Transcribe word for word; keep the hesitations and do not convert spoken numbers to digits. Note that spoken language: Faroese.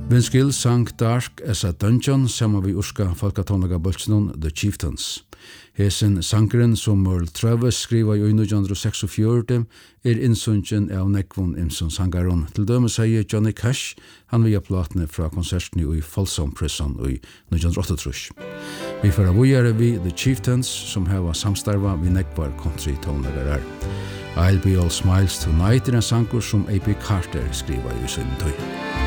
Vince Gill sang Dark as a Dungeon saman vi urska folkatónlega bøltsnum The Chieftains. Hesen sangren som Merle Travis skriva i nítjan seksogfjøruti er innsungen av nekvun imsun sangaron. Til dømes sier Johnny Cash, han via platene fra konsertene i Folsom Prison i nítjan åttaogtrýss. Vi får avgjøre vi The Chieftains som heva samstarva vi nekvar country-tónlegarar. I'll Be All Smiles Tonight er en sangur som A P Carter skriva i sin tøy.